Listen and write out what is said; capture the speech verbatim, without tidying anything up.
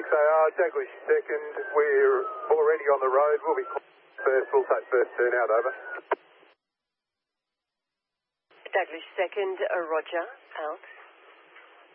six A R, Daglish second. We're already on the road. We'll be first. We'll take first turn out, over. Daglish second, uh, Roger, out.